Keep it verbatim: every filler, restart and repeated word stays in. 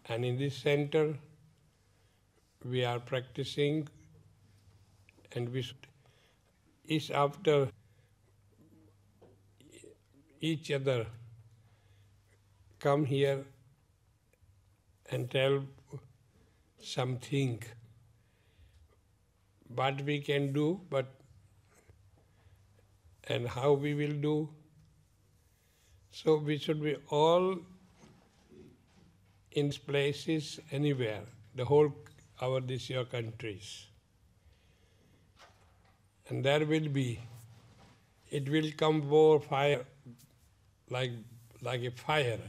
And in this center, we are practicing, and we should, each after each other come here and tell something what we can do, but and how we will do. So we should be all in places anywhere, the whole our this your countries. And there will be, it will come war, fire, like like a fire.